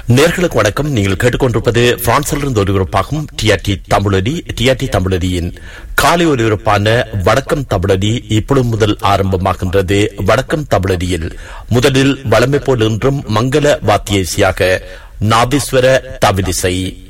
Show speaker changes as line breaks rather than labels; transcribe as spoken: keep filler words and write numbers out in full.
நேர்களுக்கு வணக்கம். நீங்கள் கேட்டுக்கொண்டிருப்பது பிரான்சிலிருந்து ஒலிபரப்பாகும் டிஆர்டி தமிழொலி. டிஆர்டி தமிழொலியின் காலை ஒலிபரப்பான வடக்கம் தமிழொலி இப்பொழுது முதல் ஆரம்பமாகின்றது. வடக்கம் தமிழொலியில் முதலில் வளமை போல் இன்றும் மங்கள வாத்திய இசையாக நாதீஸ்வர தவிலிசை.